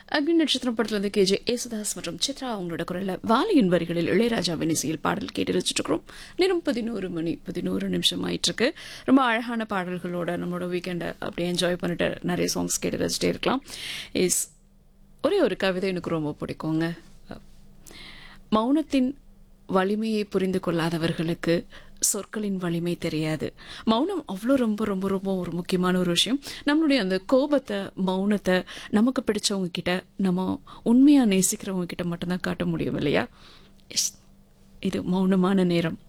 அக்னி நட்சத்திரம் படத்துல கேஜே ஏசுதாஸ் மற்றும் சித்ரா அவங்களோட குரல்ல வாலியின் வரிகளில் இளையராஜாவின் இசையில் பாடல் கேட்டு ரசிச்சுட்டு இருக்கிறோம். நேரம் 11 மணி 11 நிமிஷம் ஆயிட்டு இருக்கு. ரொம்ப அழகான பாடல்களோட நம்மளோட வீக்கெண்டை அப்படியே என்ஜாய் பண்ணிட்டு நிறைய சாங்ஸ் கேட்டு ரசிச்சுட்டே இருக்கலாம். ஒரே ஒரு கவிதை எனக்கு ரொம்ப பிடிக்குங்க. மௌனத்தின் வலிமையை புரிந்து கொள்ளாதவர்களுக்கு சொற்களின் வலிமை தெரியாது. மௌனம் அவ்வளோ ரொம்ப ரொம்ப ரொம்ப ஒரு முக்கியமான ஒரு விஷயம். நம்மளுடைய அந்த கோபத்தை, மௌனத்தை நமக்கு பிடிச்சவங்க கிட்ட, நம்ம உண்மையா நேசிக்கிறவங்க கிட்ட மட்டும்தான் காட்ட முடியும் இல்லையா? இது மௌனமான நேரம்.